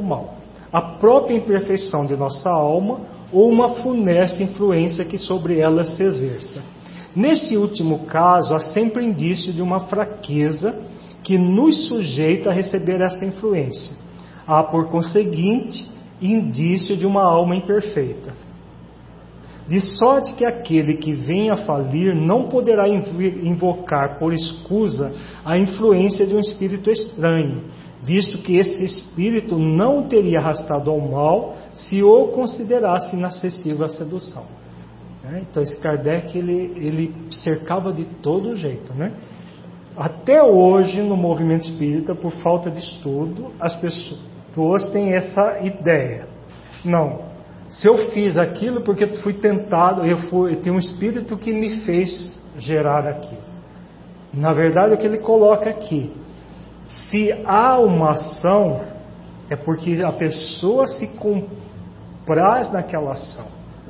mal, a própria imperfeição de nossa alma ou uma funesta influência que sobre ela se exerça. Neste último caso, há sempre indício de uma fraqueza que nos sujeita a receber essa influência. Há, por conseguinte, indício de uma alma imperfeita. De sorte que aquele que vem a falir não poderá invocar por escusa a influência de um espírito estranho, visto que esse espírito não o teria arrastado ao mal se o considerasse inacessível à sedução. Então esse Kardec ele cercava de todo jeito, né? Até hoje no movimento espírita, por falta de estudo, as pessoas têm essa ideia. Não, se eu fiz aquilo porque fui tentado, tem um espírito que me fez gerar aquilo. Na verdade, o que ele coloca aqui, se há uma ação, é porque a pessoa se compraz naquela ação.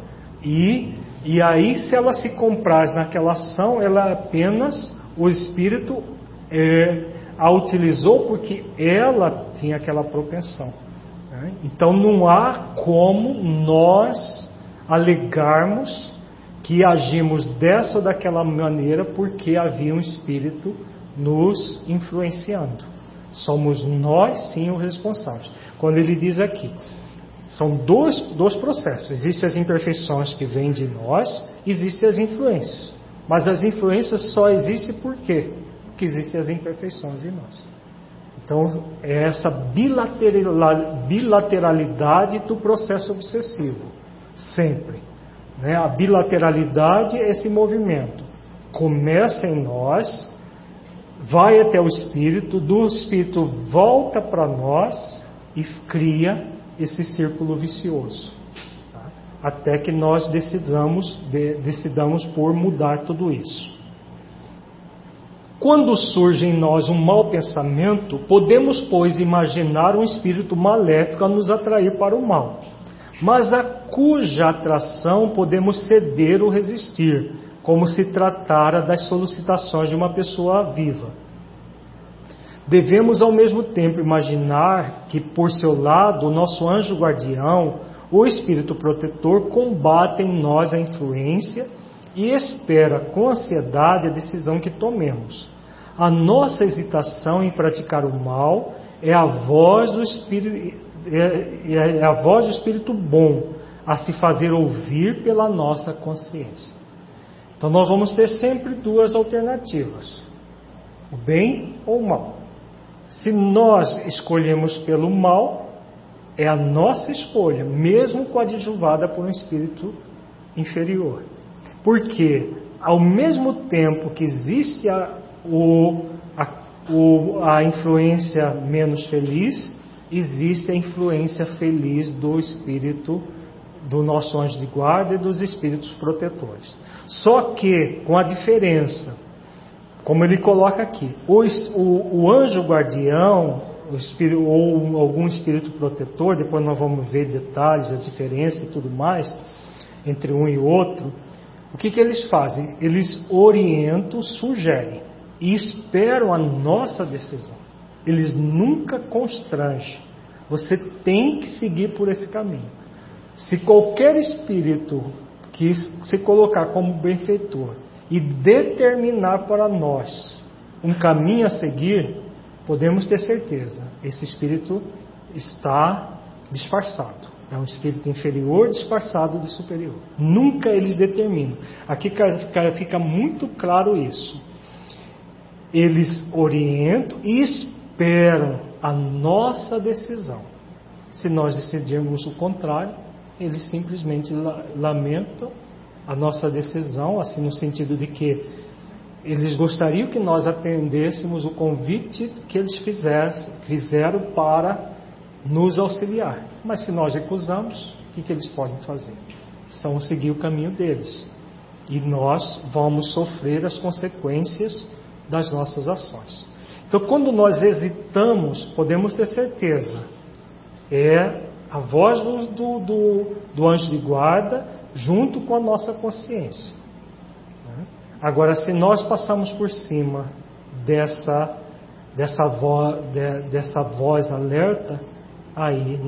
E aí, se ela se compraz naquela ação, ela apenas, o espírito a utilizou porque ela tinha aquela propensão. Então não há como nós alegarmos que agimos dessa ou daquela maneira porque havia um espírito nos influenciando. Somos nós sim os responsáveis. Quando ele diz aqui, são dois processos. Existem as imperfeições que vêm de nós, existem as influências. Mas as influências só existem por quê? Porque existem as imperfeições em nós. Então, é essa bilateralidade do processo obsessivo, sempre. Né? A bilateralidade é esse movimento. Começa em nós, vai até o espírito, do espírito volta para nós e cria esse círculo vicioso. Tá? Até que nós decidamos por mudar tudo isso. Quando surge em nós um mau pensamento, podemos, pois, imaginar um espírito maléfico a nos atrair para o mal, mas a cuja atração podemos ceder ou resistir, como se tratara das solicitações de uma pessoa viva. Devemos, ao mesmo tempo, imaginar que, por seu lado, o nosso anjo guardião, o espírito protetor, combate em nós a influência e espera com ansiedade a decisão que tomemos. A nossa hesitação em praticar o mal é a voz do espírito bom a se fazer ouvir pela nossa consciência. Então nós vamos ter sempre duas alternativas, o bem ou o mal. Se nós escolhemos pelo mal, é a nossa escolha, mesmo coadjuvada por um espírito inferior. Porque ao mesmo tempo que existe a influência menos feliz, existe a influência feliz do espírito, do nosso anjo de guarda e dos espíritos protetores. Só que, com a diferença, como ele coloca aqui, o anjo guardião, ou algum espírito protetor, depois nós vamos ver detalhes, a diferença e tudo mais, entre um e outro. O que eles fazem? Eles orientam, sugerem e esperam a nossa decisão. Eles nunca constrangem. Você tem que seguir por esse caminho. Se qualquer espírito que se colocar como benfeitor e determinar para nós um caminho a seguir, podemos ter certeza, esse espírito está disfarçado. É um espírito inferior disfarçado de superior. Nunca eles determinam. Aqui fica muito claro isso. Eles orientam e esperam a nossa decisão. Se nós decidirmos o contrário, eles simplesmente lamentam a nossa decisão, assim no sentido de que eles gostariam que nós atendêssemos o convite que eles fizeram para nos auxiliar. Mas se nós recusamos, o que eles podem fazer? São seguir o caminho deles. E nós vamos sofrer as consequências das nossas ações. Então, quando nós hesitamos, podemos ter certeza, é a voz do anjo de guarda junto com a nossa consciência. Agora, se nós passamos por cima dessa voz alerta, aí